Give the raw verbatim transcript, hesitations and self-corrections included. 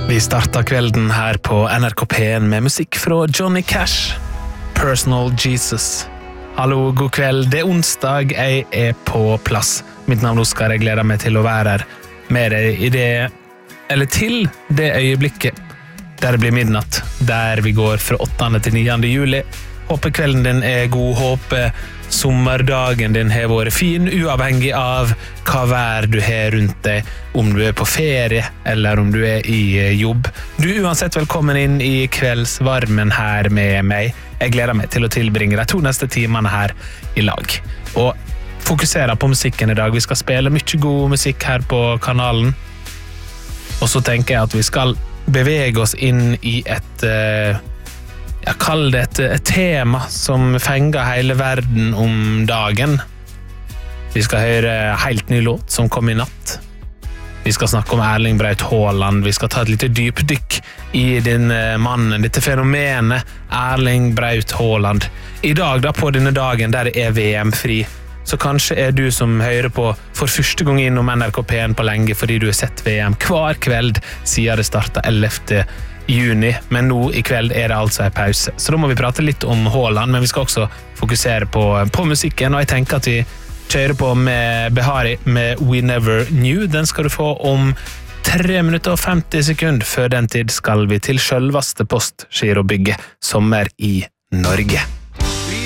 Vi starter kvelden her på N R K P en med musikk fra Johnny Cash, Personal Jesus. Hallo, god kveld. Det er onsdag, jeg er på plass. Mitt navn er Oskar, jeg gleder meg til å være her med deg i det, eller til det øyeblikket der det blir midnatt, der vi går fra åttende til niende juli. Håper kvelden din er god, håper sommerdagen din har vært fin, uavhengig av hva vær du har rundt deg, om du er på ferie eller om du er i jobb. Du er uansett velkommen inn i kveldsvarmen her med meg. Jeg gleder meg til å tilbringe de to neste timene her i lag. Og fokusere på musikken i dag. Vi skal spille mye god musikk her på kanalen. Og så tenker jeg at vi skal bevege oss inn i et... Uh, Jeg kaller det et, et tema som fenger hele verden om dagen. Vi skal høre helt ny låt som kom i natt. Vi skal snakke om Erling Braut Haaland. Vi skal ta et lite dypdykk i den mannen, dette fenomenet Erling Braut Haaland. I dag da, på denne dagen der det er V M-fri, så kanskje er du som hører på for første gang innom N R K P en på lenge fordi du har sett V M hver kveld siden det startet ellevte juni, men nå i kveld er det altså en pause. Så da må vi prate litt om Haaland, men vi skal også fokusere på, på musikken, og jeg tenker at vi kjører på med Behari med We Never Knew. Den skal du få om tre minutter og femti sekunder. Før den tid skal vi til selveste Postgirobygget, sommer i Norge.